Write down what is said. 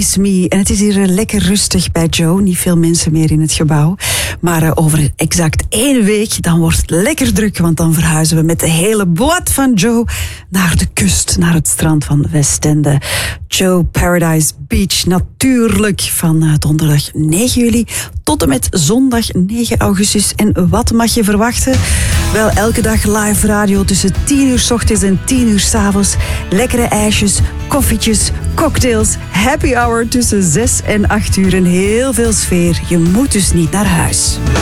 Is Me. En het is hier lekker rustig bij Joe. Niet veel mensen meer in het gebouw. Maar over exact 1 week, dan wordt het lekker druk. Want dan verhuizen we met de hele boot van Joe naar de kust. Naar het strand van Westende. Joe Paradise Beach. Natuurlijk van donderdag 9 juli tot en met zondag 9 augustus. En wat mag je verwachten? Wel, elke dag live radio tussen 10 uur 's ochtends en 10 uur 's avonds. Lekkere ijsjes, koffietjes, cocktails, happy hour tussen 6 en 8 uur en heel veel sfeer. Je moet dus niet naar huis.